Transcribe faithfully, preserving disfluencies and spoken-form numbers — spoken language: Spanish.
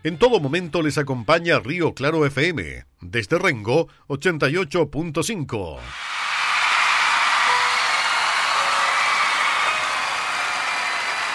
En todo momento les acompaña Río Claro F M, desde Rengo ochenta y ocho punto cinco.